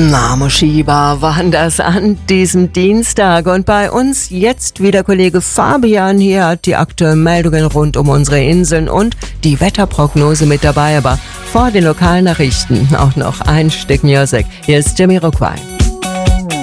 Moschiba waren das an diesem Dienstag. Und bei uns jetzt wieder Kollege Fabian. Hier hat die aktuellen Meldungen rund um unsere Inseln und die Wetterprognose mit dabei. Aber vor den Lokalnachrichten auch noch ein Stück Musik. Hier ist Jamiroquai.